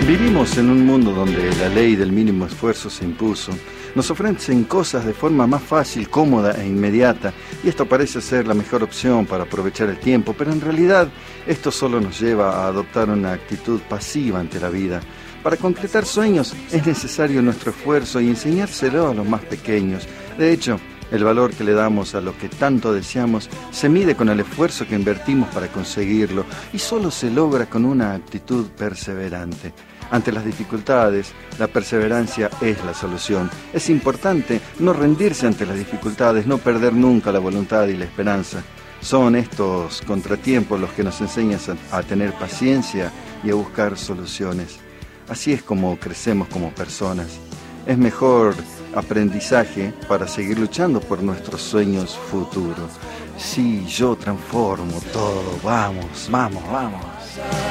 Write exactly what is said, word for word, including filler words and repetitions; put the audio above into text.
Vivimos en un mundo donde la ley del mínimo esfuerzo se impuso. Nos ofrecen cosas de forma más fácil, cómoda e inmediata, y esto parece ser la mejor opción para aprovechar el tiempo, pero en realidad esto solo nos lleva a adoptar una actitud pasiva ante la vida. Para concretar sueños es necesario nuestro esfuerzo y enseñárselo a los más pequeños. De hecho, el valor que le damos a lo que tanto deseamos se mide con el esfuerzo que invertimos para conseguirlo y solo se logra con una actitud perseverante. Ante las dificultades, la perseverancia es la solución. Es importante no rendirse ante las dificultades, no perder nunca la voluntad y la esperanza. Son estos contratiempos los que nos enseñan a, a tener paciencia y a buscar soluciones. Así es como crecemos como personas. Es mejor aprendizaje para seguir luchando por nuestros sueños futuros. Sí, yo transformo todo. Vamos, vamos, vamos.